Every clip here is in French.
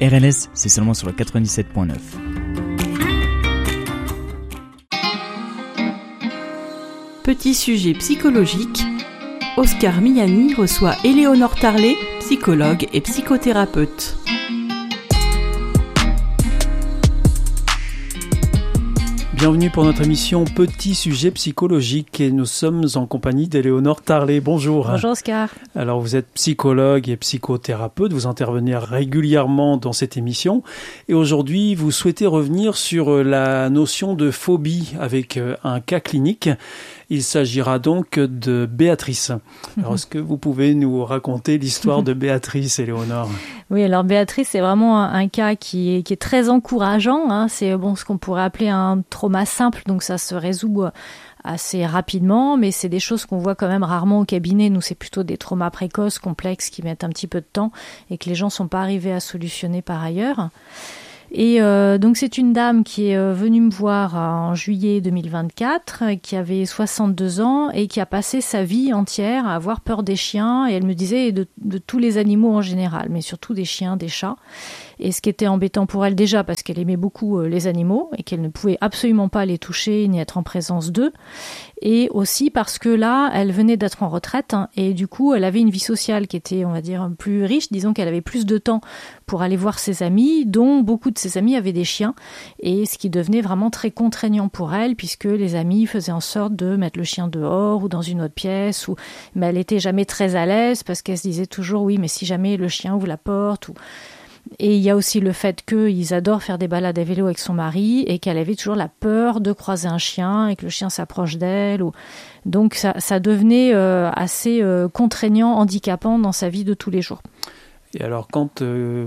RLS, c'est seulement sur le 97.9. Petit sujet psychologique, Oscar Miani reçoit Éléonore Tarlet, psychologue et psychothérapeute. Bienvenue pour notre émission Petit sujet psychologique et nous sommes en compagnie d'Éléonore Tarlet. Bonjour. Bonjour Oscar. Alors vous êtes psychologue et psychothérapeute, vous intervenez régulièrement dans cette émission et aujourd'hui vous souhaitez revenir sur la notion de phobie avec un cas clinique. Il s'agira donc de Béatrice. Alors, est-ce que vous pouvez nous raconter l'histoire de Béatrice, Éléonore ? Oui, alors Béatrice, c'est vraiment un cas qui est très encourageant. Hein. C'est ce qu'on pourrait appeler un trauma simple, donc ça se résout assez rapidement, mais c'est des choses qu'on voit quand même rarement au cabinet. Nous, c'est plutôt des traumas précoces, complexes, qui mettent un petit peu de temps et que les gens ne sont pas arrivés à solutionner par ailleurs. Et donc c'est une dame qui est venue me voir en juillet 2024, qui avait 62 ans et qui a passé sa vie entière à avoir peur des chiens, et elle me disait de tous les animaux en général, mais surtout des chiens, des chats. Et ce qui était embêtant pour elle déjà parce qu'elle aimait beaucoup les animaux et qu'elle ne pouvait absolument pas les toucher ni être en présence d'eux. Et aussi parce que là, elle venait d'être en retraite et du coup, elle avait une vie sociale qui était, on va dire, plus riche. Disons qu'elle avait plus de temps pour aller voir ses amis, dont beaucoup de ses amis avaient des chiens. Et ce qui devenait vraiment très contraignant pour elle puisque les amis faisaient en sorte de mettre le chien dehors ou dans une autre pièce. Mais elle était jamais très à l'aise parce qu'elle se disait toujours, oui, mais si jamais le chien ouvre la porte ou... Et il y a aussi le fait qu'ils adorent faire des balades à vélo avec son mari et qu'elle avait toujours la peur de croiser un chien et que le chien s'approche d'elle. Donc ça devenait assez contraignant, handicapant dans sa vie de tous les jours. Et alors quand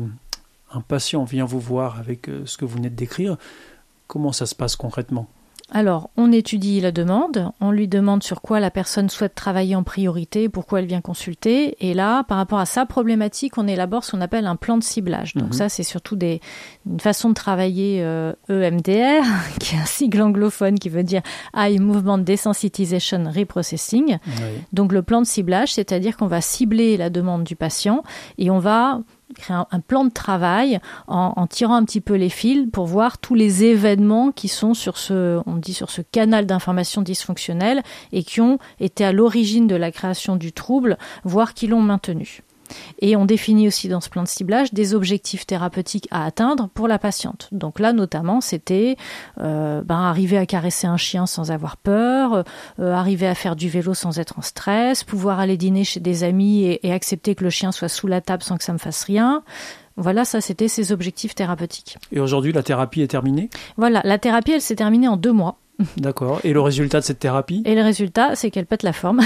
un patient vient vous voir avec ce que vous venez de décrire, comment ça se passe concrètement ? Alors, on étudie la demande, on lui demande sur quoi la personne souhaite travailler en priorité, pourquoi elle vient consulter, et là, par rapport à sa problématique, on élabore ce qu'on appelle un plan de ciblage. Donc ça, c'est surtout une façon de travailler EMDR, qui est un sigle anglophone qui veut dire Eye Movement Desensitization Reprocessing. Oui. Donc le plan de ciblage, c'est-à-dire qu'on va cibler la demande du patient et on va créer un plan de travail en tirant un petit peu les fils pour voir tous les événements qui sont sur ce canal d'information dysfonctionnelle et qui ont été à l'origine de la création du trouble, voire qui l'ont maintenu. Et on définit aussi dans ce plan de ciblage des objectifs thérapeutiques à atteindre pour la patiente. Donc là, notamment, c'était arriver à caresser un chien sans avoir peur, arriver à faire du vélo sans être en stress, pouvoir aller dîner chez des amis et accepter que le chien soit sous la table sans que ça me fasse rien. Voilà, ça, c'était ses objectifs thérapeutiques. Et aujourd'hui, la thérapie est terminée ? Voilà, la thérapie, elle s'est terminée en 2 mois. D'accord. Et le résultat de cette thérapie ? Et le résultat, c'est qu'elle pète la forme.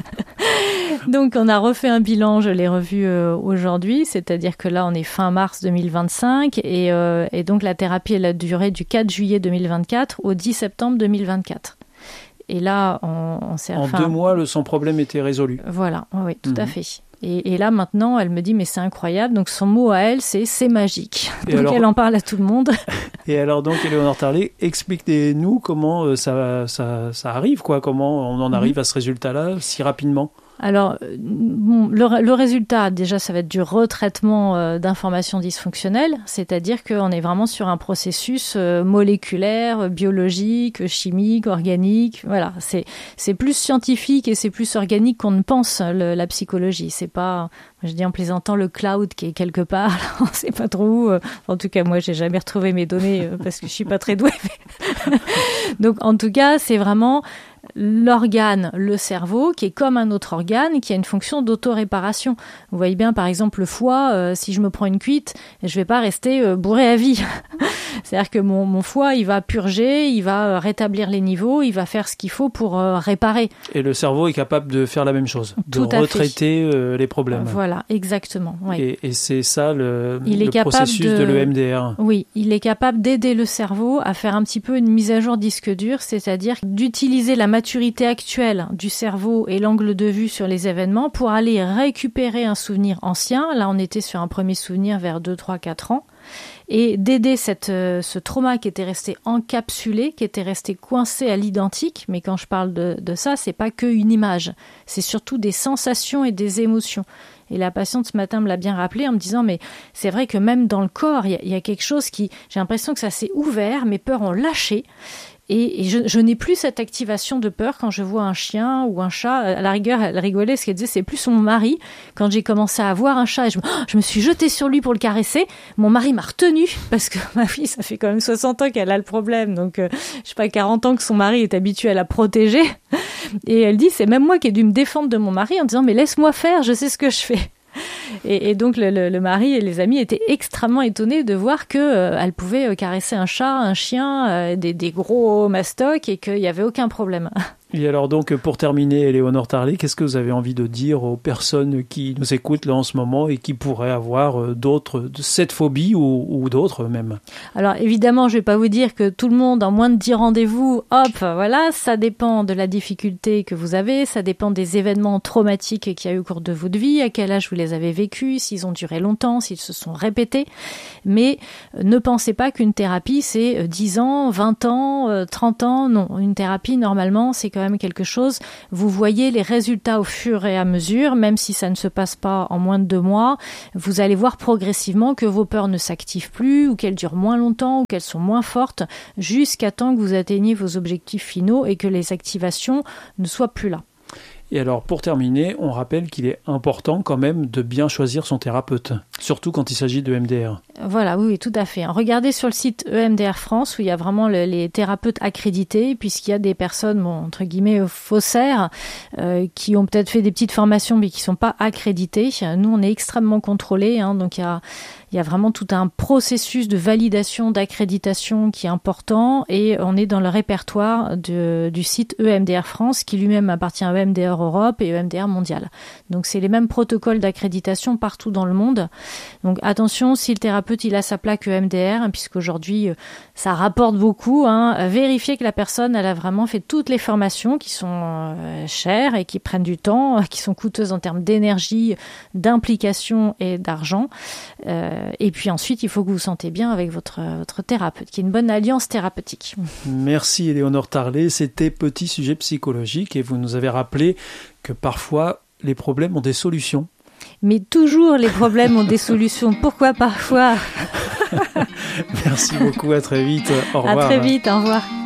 Donc, on a refait un bilan, je l'ai revu aujourd'hui, c'est-à-dire que là, on est fin mars 2025 et donc la thérapie, elle a duré du 4 juillet 2024 au 10 septembre 2024. Et là, on s'est... En 2 mois, son problème était résolu. Voilà, oui, tout à fait. Et là, maintenant, elle me dit, mais c'est incroyable. Donc, son mot à elle, c'est magique. Donc, alors, elle en parle à tout le monde. Et alors, donc, Éléonore Tarlet, expliquez-nous comment ça arrive, quoi. Comment on en arrive à ce résultat-là si rapidement ? Alors, le résultat, déjà, ça va être du retraitement d'informations dysfonctionnelles, c'est-à-dire qu'on est vraiment sur un processus moléculaire, biologique, chimique, organique. Voilà, c'est plus scientifique et c'est plus organique qu'on ne pense, la psychologie. C'est pas, je dis en plaisantant, le cloud qui est quelque part, là, on sait pas trop où. En tout cas, moi, j'ai jamais retrouvé mes données parce que je suis pas très douée. Donc, en tout cas, c'est vraiment l'organe, le cerveau, qui est comme un autre organe, qui a une fonction d'autoréparation. Vous voyez bien, par exemple, le foie, si je me prends une cuite, je vais pas rester bourré à vie. C'est-à-dire que mon foie, il va purger, il va rétablir les niveaux, il va faire ce qu'il faut pour réparer. Et le cerveau est capable de faire la même chose, de retraiter les problèmes. Voilà, exactement. Oui. Et c'est ça le processus de l'EMDR. Oui, il est capable d'aider le cerveau à faire un petit peu une mise à jour disque dur, c'est-à-dire d'utiliser la maturité actuelle du cerveau et l'angle de vue sur les événements pour aller récupérer un souvenir ancien. Là, on était sur un premier souvenir vers 2, 3, 4 ans. Et d'aider ce trauma qui était resté encapsulé, qui était resté coincé à l'identique. Mais quand je parle de ça, c'est pas que une image, c'est surtout des sensations et des émotions. Et la patiente ce matin me l'a bien rappelé en me disant mais c'est vrai que même dans le corps, il y a quelque chose qui, j'ai l'impression que ça s'est ouvert, mes peurs ont lâché. Et je n'ai plus cette activation de peur quand je vois un chien ou un chat. À la rigueur, elle rigolait, ce qu'elle disait, c'est plus mon mari. Quand j'ai commencé à voir un chat et je me suis jetée sur lui pour le caresser, mon mari m'a retenue parce que ma fille, ça fait quand même 60 ans qu'elle a le problème. Donc, je sais pas, 40 ans que son mari est habitué à la protéger. Et elle dit, c'est même moi qui ai dû me défendre de mon mari en disant, mais laisse-moi faire, je sais ce que je fais. Et donc le mari et les amis étaient extrêmement étonnés de voir que elle pouvait caresser un chat, un chien, des gros mastocs et qu'il n'y avait aucun problème. Et alors donc, pour terminer, Éléonore Tarlet, qu'est-ce que vous avez envie de dire aux personnes qui nous écoutent là en ce moment et qui pourraient avoir cette phobie ou d'autres même? Alors évidemment, je vais pas vous dire que tout le monde en moins de 10 rendez-vous, hop, voilà, ça dépend de la difficulté que vous avez, ça dépend des événements traumatiques qu'il y a eu au cours de votre vie, à quel âge vous les avez vécus, s'ils ont duré longtemps, s'ils se sont répétés. Mais ne pensez pas qu'une thérapie c'est 10 ans, 20 ans, 30 ans. Non, une thérapie normalement c'est quand même quelque chose, vous voyez les résultats au fur et à mesure, même si ça ne se passe pas en moins de 2 mois, vous allez voir progressivement que vos peurs ne s'activent plus, ou qu'elles durent moins longtemps, ou qu'elles sont moins fortes, jusqu'à temps que vous atteigniez vos objectifs finaux et que les activations ne soient plus là. Et alors, pour terminer, on rappelle qu'il est important quand même de bien choisir son thérapeute, surtout quand il s'agit de EMDR. Voilà, oui, tout à fait. Regardez sur le site EMDR France où il y a vraiment les thérapeutes accrédités, puisqu'il y a des personnes, bon, entre guillemets, faussaires, qui ont peut-être fait des petites formations mais qui sont pas accréditées. Nous, on est extrêmement contrôlés, donc il y a vraiment tout un processus de validation, d'accréditation qui est important et on est dans le répertoire du site EMDR France qui lui-même appartient à EMDR Europe et EMDR Mondial. Donc c'est les mêmes protocoles d'accréditation partout dans le monde. Donc attention, si le thérapeute il a sa plaque EMDR, puisqu'aujourd'hui ça rapporte beaucoup, vérifiez que la personne elle a vraiment fait toutes les formations qui sont chères et qui prennent du temps, qui sont coûteuses en termes d'énergie, d'implication et d'argent. Et puis ensuite, il faut que vous vous sentez bien avec votre thérapeute, qu'il y ait une bonne alliance thérapeutique. Merci Éléonore Tarlet, c'était Petit Sujet Psychologique et vous nous avez rappelé que parfois les problèmes ont des solutions. Mais toujours les problèmes ont des solutions, pourquoi parfois? Merci beaucoup, à très vite, au revoir. À très vite, au revoir.